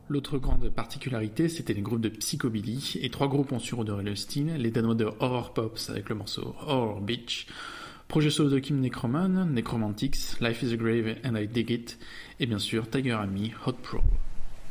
L'autre grande particularité, c'était les groupes de psychobilly, et 3 groupes ont su redorer le style, les Danois de Horror Pops avec le morceau Horror Beach, projet solo de Kim Necroman, Necromantics, Life is a Grave and I Dig It, et bien sûr Tiger Army, Hot Pro.